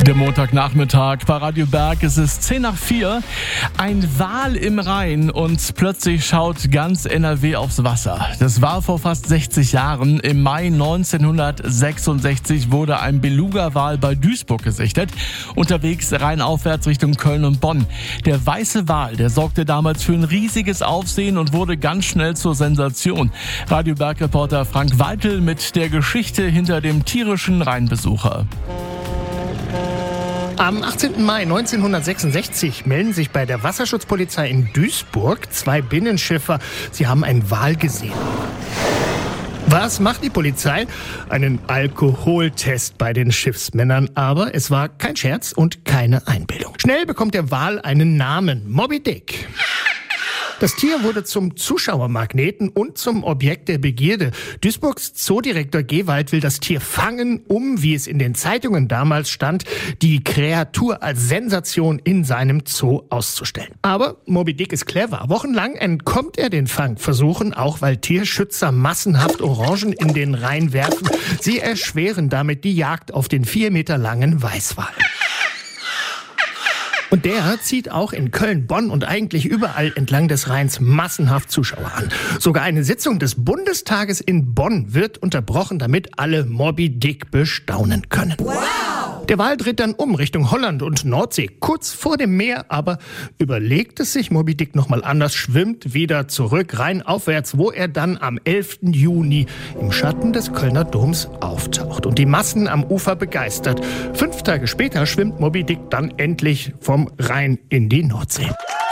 Der Montagnachmittag bei Radio Berg, es ist 3:10. Ein Wal im Rhein und plötzlich schaut ganz NRW aufs Wasser. Das war vor fast 60 Jahren. Im Mai 1966 wurde ein Beluga-Wal bei Duisburg gesichtet, unterwegs rheinaufwärts Richtung Köln und Bonn. Der weiße Wal, der sorgte damals für ein riesiges Aufsehen und wurde ganz schnell zur Sensation. Radio Berg-Reporter Frank Weitel mit der Geschichte hinter dem tierischen Rheinbesucher. Am 18. Mai 1966 melden sich bei der Wasserschutzpolizei in Duisburg 2 Binnenschiffer. Sie haben einen Wal gesehen. Was macht die Polizei? Einen Alkoholtest bei den Schiffsmännern. Aber es war kein Scherz und keine Einbildung. Schnell bekommt der Wal einen Namen: Moby Dick. Das Tier wurde zum Zuschauermagneten und zum Objekt der Begierde. Duisburgs Zoodirektor Gewald will das Tier fangen, um, wie es in den Zeitungen damals stand, die Kreatur als Sensation in seinem Zoo auszustellen. Aber Moby Dick ist clever. Wochenlang entkommt er den Fangversuchen, auch weil Tierschützer massenhaft Orangen in den Rhein werfen. Sie erschweren damit die Jagd auf den 4 Meter langen Weißwal. Und der zieht auch in Köln, Bonn und eigentlich überall entlang des Rheins massenhaft Zuschauer an. Sogar eine Sitzung des Bundestages in Bonn wird unterbrochen, damit alle Moby Dick bestaunen können. Wow! Der Wal dreht dann um Richtung Holland und Nordsee, kurz vor dem Meer, aber überlegt es sich Moby Dick nochmal anders, schwimmt wieder zurück, rheinaufwärts, wo er dann am 11. Juni im Schatten des Kölner Doms auftaucht und die Massen am Ufer begeistert. 5 Tage später schwimmt Moby Dick dann endlich vom Rhein in die Nordsee.